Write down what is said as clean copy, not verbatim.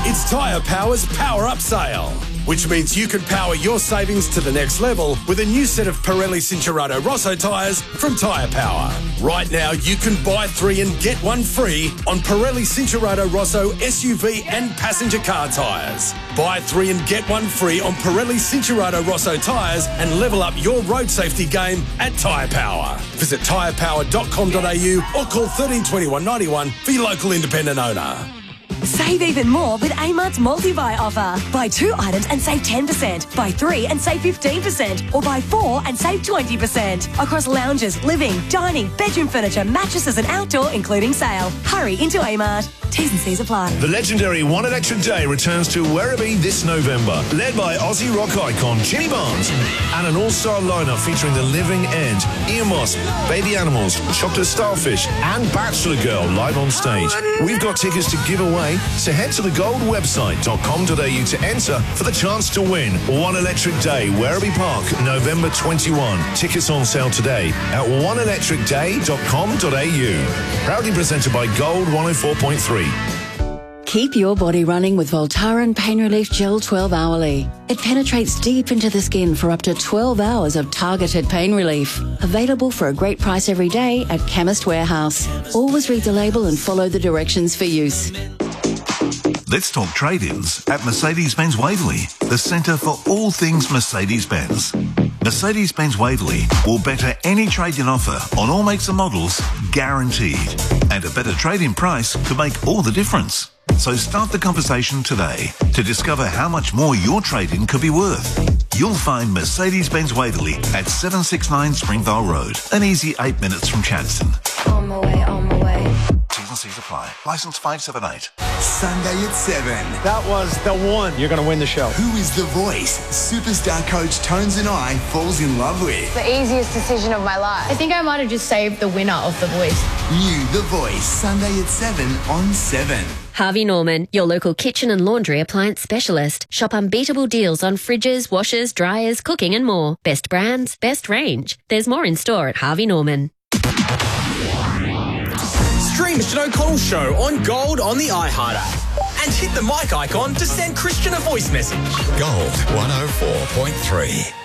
It's Tyre Power's Power Up Sale, which means you can power your savings to the next level with a new set of Pirelli Cincherato Rosso tyres from Tyre Power. Right now, you can buy 3 and get 1 free on Pirelli Cincherato Rosso SUV and passenger car tyres. Buy 3 and get 1 free on Pirelli Cincherato Rosso tyres and level up your road safety game at Tyre Power. Visit tyrepower.com.au or call 13 21 91 for your local independent owner. Save even more with Amart's multi-buy offer. Buy 2 items and save 10%. Buy 3 and save 15%. Or buy 4 and save 20%. Across lounges, living, dining, bedroom furniture, mattresses and outdoor, including sale. Hurry into Amart. T's and C's apply. The legendary One Electric Day returns to Werribee this November, led by Aussie rock icon Jimmy Barnes, and an all-star lineup featuring The Living End, Ian Moss, Baby Animals, Chocolate Starfish, and Bachelor Girl live on stage. We've got tickets to give away, so head to thegoldwebsite.com.au to enter for the chance to win One Electric Day, Werribee Park, November 21. Tickets on sale today at oneelectricday.com.au. Proudly presented by Gold 104.3. Keep your body running with Voltaren Pain Relief Gel 12 hourly. It penetrates deep into the skin for up to 12 hours of targeted pain relief. Available for a great price every day at Chemist Warehouse. Always read the label and follow the directions for use. Let's talk trade-ins at Mercedes-Benz Waverley, the centre for all things Mercedes-Benz. Mercedes-Benz Waverley will better any trade-in offer on all makes and models, guaranteed. And a better trade-in price could make all the difference. So start the conversation today to discover how much more your trade-in could be worth. You'll find Mercedes-Benz Waverley at 769 Springvale Road, an easy 8 minutes from Chadstone. On my way, on my way. T's and C's apply. Licence 578. Sunday at 7. That was the one. You're going to win the show. Who is the voice superstar coach Tones and I falls in love with? The easiest decision of my life. I think I might have just saved the winner of The Voice. You, The Voice, Sunday at 7 on 7. Harvey Norman, your local kitchen and laundry appliance specialist. Shop unbeatable deals on fridges, washers, dryers, cooking and more. Best brands, best range. There's more in store at Harvey Norman. Stream Christian O'Connell's show on Gold on the iHeart app. And hit the mic icon to send Christian a voice message. Gold 104.3.